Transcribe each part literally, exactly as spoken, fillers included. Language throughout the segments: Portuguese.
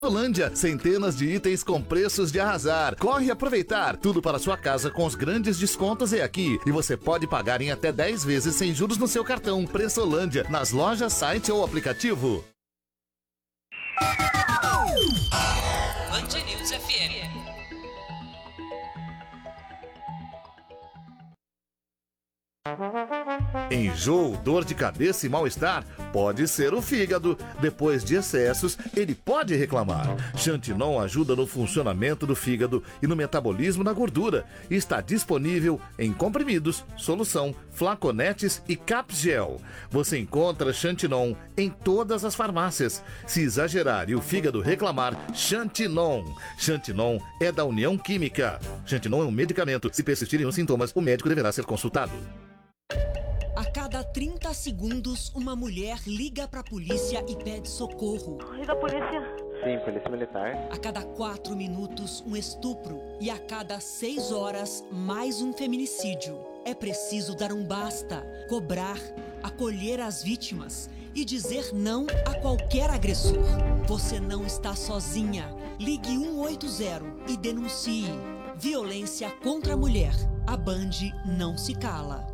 Holândia, centenas de itens com preços de arrasar. Corre aproveitar. Tudo para sua casa com os grandes descontos é aqui. E você pode pagar em até dez vezes sem juros no seu cartão. Preço Holândia, nas lojas, site ou aplicativo. Band News F M. Enjoo, dor de cabeça e mal-estar? Pode ser o fígado. Depois de excessos, ele pode reclamar. Xantinon ajuda no funcionamento do fígado e no metabolismo da gordura. Está disponível em comprimidos, solução, flaconetes e capgel. Você encontra Xantinon em todas as farmácias. Se exagerar e o fígado reclamar, Xantinon. Xantinon é da União Química. Xantinon é um medicamento. Se persistirem os sintomas, o médico deverá ser consultado. A cada trinta segundos, uma mulher liga para a polícia e pede socorro. Liga a polícia. Sim, polícia militar. A cada quatro minutos, um estupro. E a cada seis horas, mais um feminicídio. É preciso dar um basta, cobrar, acolher as vítimas e dizer não a qualquer agressor. Você não está sozinha. Ligue um oito zero e denuncie. Violência contra a mulher. A Band não se cala.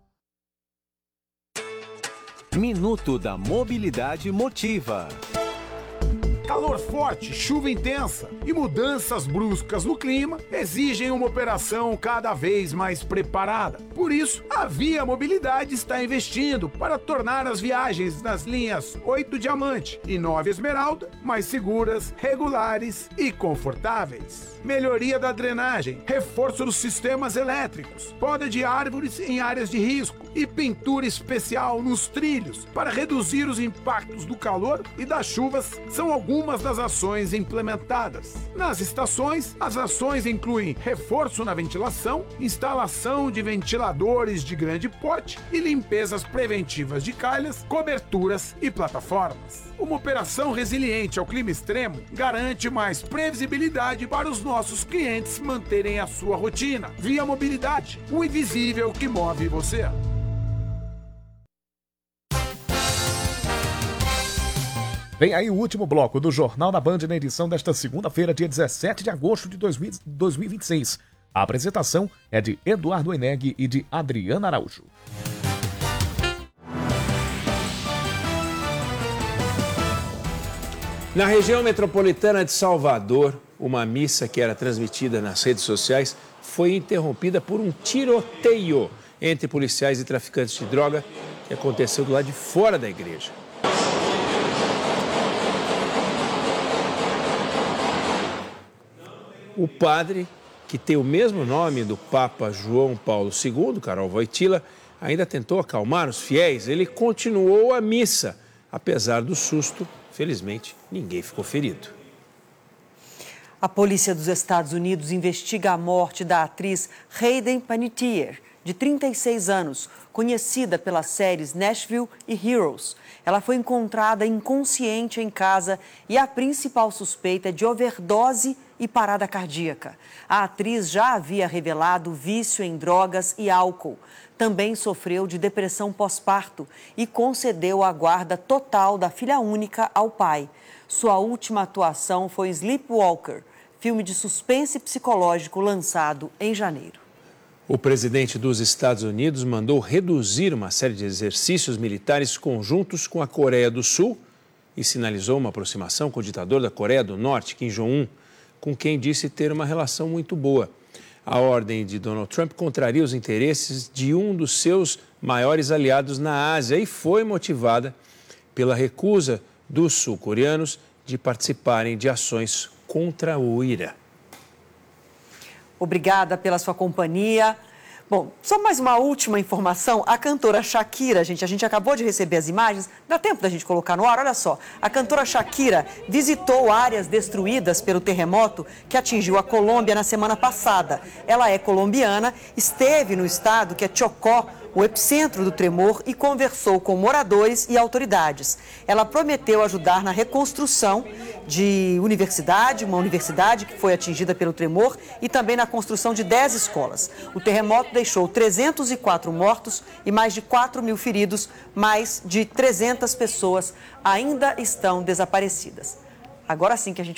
Minuto da Mobilidade Motiva. Calor forte, chuva intensa e mudanças bruscas no clima exigem uma operação cada vez mais preparada. Por isso, a Via Mobilidade está investindo para tornar as viagens nas linhas oito Diamante e nove Esmeralda mais seguras, regulares e confortáveis. Melhoria da drenagem, reforço dos sistemas elétricos, poda de árvores em áreas de risco e pintura especial nos trilhos para reduzir os impactos do calor e das chuvas são algumas das ações implementadas. Nas estações, as ações incluem reforço na ventilação, instalação de ventiladores de grande porte e limpezas preventivas de calhas, coberturas e plataformas. Uma operação resiliente ao clima extremo garante mais previsibilidade para os nossos clientes manterem a sua rotina. Via Mobilidade, o invisível que move você. Vem aí o último bloco do Jornal da Band na edição desta segunda-feira, dia dezessete de agosto de dois mil e vinte e seis. A apresentação é de Eduardo Eneg e de Adriana Araújo. Na região metropolitana de Salvador, uma missa que era transmitida nas redes sociais foi interrompida por um tiroteio entre policiais e traficantes de droga que aconteceu do lado de fora da igreja. O padre, que tem o mesmo nome do Papa João Paulo segundo, Carol Wojtyla, ainda tentou acalmar os fiéis. Ele continuou a missa. Apesar do susto, felizmente, ninguém ficou ferido. A polícia dos Estados Unidos investiga a morte da atriz Hayden Panettiere, de trinta e seis anos, conhecida pelas séries Nashville e Heroes. Ela foi encontrada inconsciente em casa e a principal suspeita é de overdose e parada cardíaca. A atriz já havia revelado vício em drogas e álcool. Também sofreu de depressão pós-parto e concedeu a guarda total da filha única ao pai. Sua última atuação foi Sleepwalker, filme de suspense psicológico lançado em janeiro. O presidente dos Estados Unidos mandou reduzir uma série de exercícios militares conjuntos com a Coreia do Sul e sinalizou uma aproximação com o ditador da Coreia do Norte, Kim Jong-un, com quem disse ter uma relação muito boa. A ordem de Donald Trump contraria os interesses de um dos seus maiores aliados na Ásia e foi motivada pela recusa dos sul-coreanos de participarem de ações contra o Irã. Obrigada pela sua companhia. Bom, só mais uma última informação. A cantora Shakira, gente, a gente acabou de receber as imagens. Dá tempo da gente colocar no ar? Olha só. A cantora Shakira visitou áreas destruídas pelo terremoto que atingiu a Colômbia na semana passada. Ela é colombiana, esteve no estado que é Chocó, o epicentro do tremor, e conversou com moradores e autoridades. Ela prometeu ajudar na reconstrução de universidade, uma universidade que foi atingida pelo tremor, e também na construção de dez escolas. O terremoto deixou trezentos e quatro mortos e mais de quatro mil feridos, mais de trezentas pessoas ainda estão desaparecidas. Agora sim que a gente